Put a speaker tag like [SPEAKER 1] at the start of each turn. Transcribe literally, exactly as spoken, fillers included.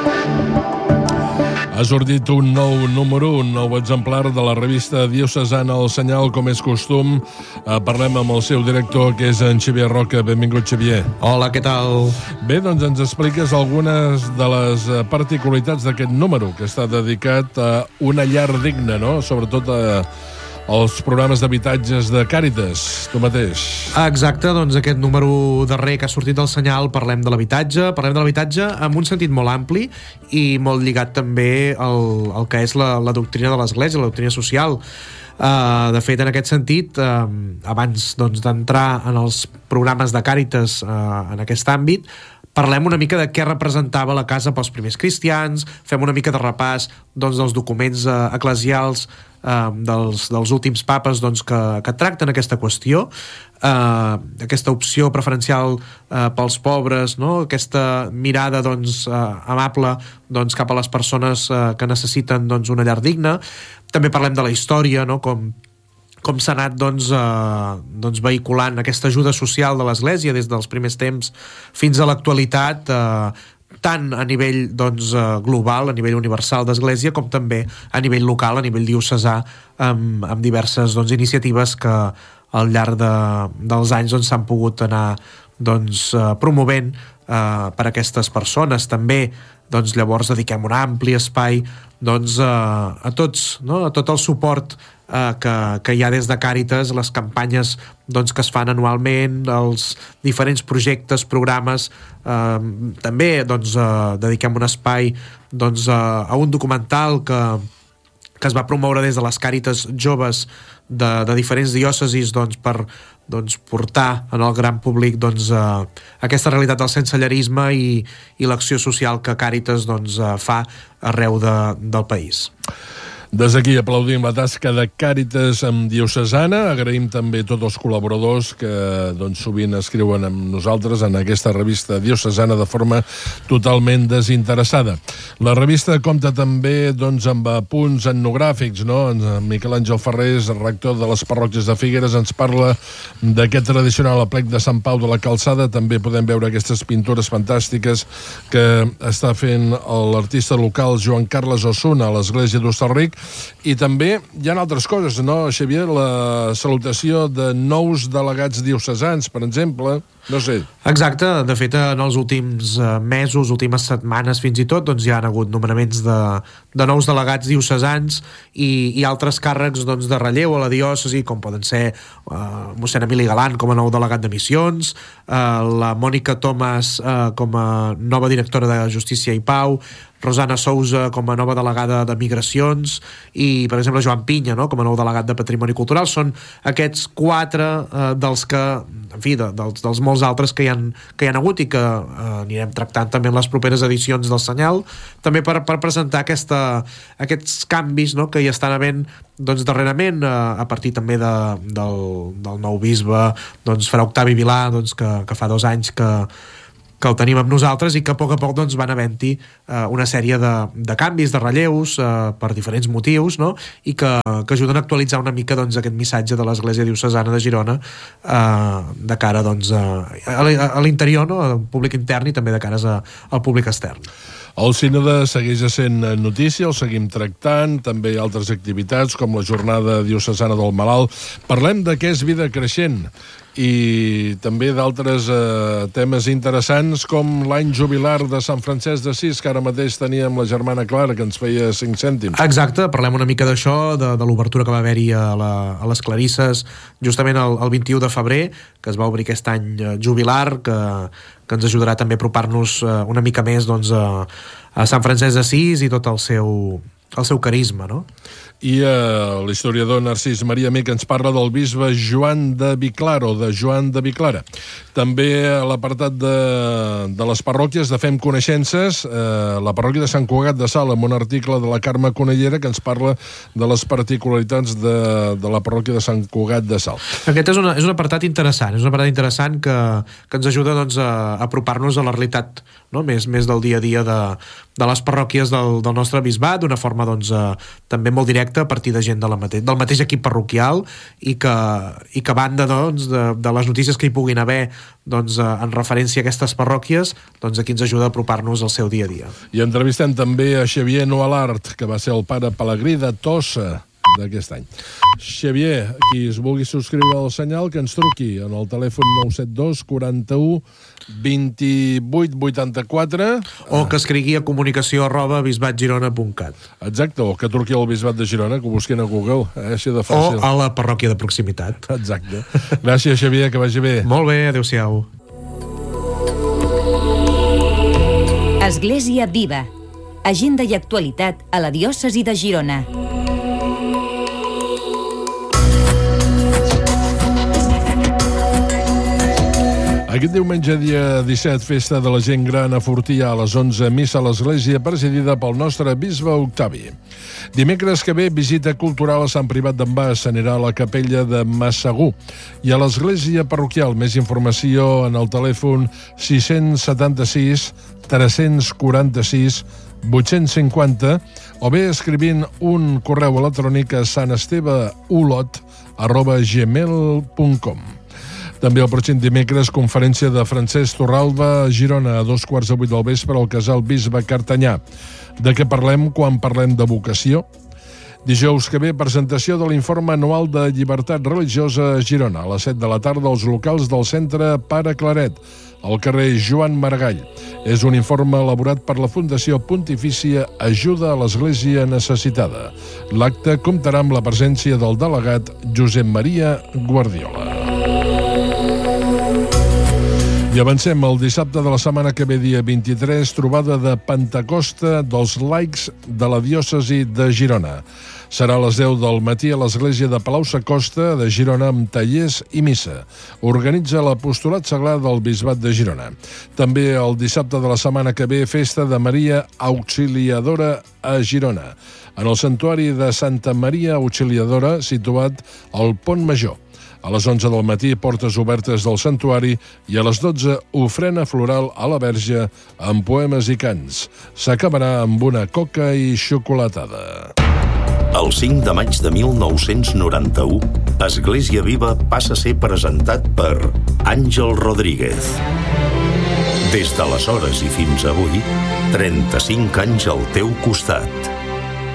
[SPEAKER 1] Ha sortit un nou número, un nou exemplar de la revista diocesana El Senyal, com és costum. Eh, parlem amb el seu director, que és en Xavier Roca. Benvingut, Xavier.
[SPEAKER 2] Hola, què tal?
[SPEAKER 1] Bé, doncs ens expliques algunes de les particularitats d'aquest número, que està dedicat a una llar digna, no? Sobretot a els programes d'habitatges de Càritas, tu mateix.
[SPEAKER 2] Exacte, doncs aquest número darrer que ha sortit del Senyal, parlem de l'habitatge, parlem de l'habitatge amb un sentit molt ampli i molt lligat també al, al que és la, la doctrina de l'Església, la doctrina social. Uh, de fet, en aquest sentit, uh, abans doncs, d'entrar en els programes de Càritas uh, en aquest àmbit, parlem una mica de què representava la casa pels primers cristians, fem una mica de repàs doncs, dels documents uh, eclesials uh, dels, dels últims papes doncs, que, que tracten aquesta qüestió, uh, aquesta opció preferencial uh, pels pobres, no? Aquesta mirada doncs, uh, amable doncs, cap a les persones uh, que necessiten doncs, una llar digna. També parlem de la història, no? com com s'ha anat doncs, eh, doncs vehiculant aquesta ajuda social de l'Església des dels primers temps fins a l'actualitat, eh, tant a nivell doncs, eh, global, a nivell universal d'Església, com també a nivell local, a nivell diocesà, amb, amb diverses doncs, iniciatives que al llarg de, dels anys doncs, s'han pogut anar doncs, eh, promovent eh, per a aquestes persones. També doncs, llavors dediquem un ampli espai doncs, eh, a tots, no? A tot el suport eh, que, que hi ha des de Càritas, les campanyes doncs, que es fan anualment, els diferents projectes, programes. Eh, també doncs, eh, dediquem un espai doncs, a, a un documental que, que es va promoure des de les Càritas joves de, de diferents diòcesis doncs, per doncs, portar en el gran públic doncs, eh, aquesta realitat del sensellarisme i, i l'acció social que Càritas doncs, eh, fa arreu de, del país.
[SPEAKER 1] Des d'aquí aplaudim la tasca de Càritas amb diocesana. Agraïm també a tots els col·laboradors que doncs, sovint escriuen amb nosaltres en aquesta revista diocesana de forma totalment desinteressada. La revista compta també doncs, amb apunts etnogràfics, no? En Miquel Àngel Ferrés, rector de les parròquies de Figueres, ens parla d'aquest tradicional aplec de Sant Pau de la Calçada. També podem veure aquestes pintures fantàstiques que està fent l'artista local Joan Carles Osuna a l'església d'Hostalric. I també hi ha altres coses, no, Xavier? La salutació de nous delegats diocesans, per exemple, no sé.
[SPEAKER 2] Exacte, de fet, en els últims mesos, últimes setmanes fins i tot, doncs hi ha hagut nomenaments de, de nous delegats diocesans i, i altres càrrecs doncs, de relleu a la diòcesi, com poden ser uh, mossèn Emili Galant com a nou delegat de missions, uh, la Mònica Tomàs uh, com a nova directora de Justícia i Pau, Rosana Sousa com a nova delegada de Migracions i, per exemple, Joan Pinya, no? com a nou delegat de Patrimoni Cultural. Són aquests quatre eh, dels que, en fi, de, dels, dels molts altres que hi han, que hi han hagut i que eh, anirem tractant també en les properes edicions del Senyal, també per, per presentar aquesta, aquests canvis no? que hi estan havent doncs, darrerament, eh, a partir també de, del, del nou bisbe doncs, Fra Octavi Vilà, doncs, que, que fa dos anys que que el tenim amb nosaltres i que a poc a poc doncs, van havent-hi eh, una sèrie de, de canvis, de relleus eh, per diferents motius, no? I que, que ajuden a actualitzar una mica doncs, aquest missatge de l'Església Diocesana de Girona eh, de cara doncs, a, a l'interior, no? Al públic intern i també de cara a, al públic extern.
[SPEAKER 1] El sínode segueix sent notícia, el seguim tractant, també hi ha altres activitats com la jornada diocesana del malalt. Parlem de què és vida creixent i també d'altres eh, temes interessants com l'any jubilar de Sant Francesc d'Assís, que ara mateix teníem la germana Clara, que ens feia cinc cèntims.
[SPEAKER 2] Exacte, parlem una mica d'això, de, de l'obertura que va haver-hi a, la, a les Clarisses justament el, el vint-i-u de febrer, que es va obrir aquest any jubilar, que, que ens ajudarà també a apropar-nos eh, una mica més doncs, a, a Sant Francesc d'Assís i tot el seu, el seu carisma, no?
[SPEAKER 1] I eh, l'historiador Narcís Maria Amic ens parla del bisbe Joan de Viclara o de Joan de Viclara. També a l'apartat de, de les parròquies de Fem Coneixences, eh, la parròquia de Sant Cugat de Salt, amb un article de la Carme Conellera que ens parla de les particularitats de, de la parròquia de Sant Cugat de Salt.
[SPEAKER 2] Aquest és, una, és un apartat interessant, és un apartat interessant que, que ens ajuda doncs, a, a apropar-nos a la realitat, no? més, més del dia a dia de, de les parròquies del, del nostre bisbat, d'una forma doncs, eh, també molt directa projecte a partir de gent de la mate- del mateix equip parroquial i que, i que a banda doncs, de, de les notícies que hi puguin haver doncs, en referència a aquestes parròquies, doncs aquí ens ajuda a apropar-nos al seu dia a dia.
[SPEAKER 1] I entrevistem també a Xavier Noalart, que va ser el pare pelegrí de Tossa d'aquest any. Xavier, qui es vulgui subscriure al senyal, que ens truqui en el telèfon nou set dos quaranta-u vint-i-vuit vuitanta-quatre
[SPEAKER 2] o que escrigui a comunicació arroba bisbatgirona punt cat.
[SPEAKER 1] Exacte, o que truqui al Bisbat de Girona, que ho busquin a Google, eh? Així de fàcil.
[SPEAKER 2] O a la parròquia de proximitat.
[SPEAKER 1] Exacte. Gràcies, Xavier, que vagi bé.
[SPEAKER 2] Molt bé, adéu-siau.
[SPEAKER 3] Església Viva. Agenda i actualitat a la diòcesi de Girona.
[SPEAKER 1] Aquest diumenge, dia disset, festa de la gent gran a Fortià, a les onze, missa a l'església presidida pel nostre bisbe Octavi. Dimecres que ve, visita cultural a Sant Privat d'en Bas, s'anirà a la capella de Massagú i a l'església parroquial. Més informació en el telèfon sis setanta-sis tres quaranta-sis vuit-cents cinquanta o bé escrivint un correu electrònic a sanesteveolot arroba gmail punt com. També el pròxim dimecres, conferència de Francesc Torralba a Girona a dos quarts de vuit del vespre al Casal Bisbe Cartanyà. De què parlem quan parlem de vocació? Dijous que ve, presentació de l'informe anual de llibertat religiosa a Girona, a les set de la tarda als locals del Centre Pare Claret, al carrer Joan Maragall. És un informe elaborat per la Fundació Pontifícia Ajuda a l'Església Necessitada. L'acte comptarà amb la presència del delegat Josep Maria Guardiola. I avancem el dissabte de la setmana que ve, dia vint-i-tres, trobada de Pentecosta dels laics de la diòcesi de Girona. Serà a les deu del matí a l'església de Palau-sacosta de Girona amb tallers i missa. Organitza l'Apostolat Sagrat del Bisbat de Girona. També el dissabte de la setmana que ve, festa de Maria Auxiliadora a Girona, en el santuari de Santa Maria Auxiliadora, situat al Pont Major. A les onze del matí, portes obertes del santuari i a les dotze, ofrena floral a la Verge amb poemes i cants. S'acabarà amb una coca i xocolatada.
[SPEAKER 4] El cinc de maig de mil nou-cents noranta-u, Església Viva passa a ser presentat per Àngel Rodríguez. Des d'aleshores i fins avui, trenta-cinc anys al teu costat.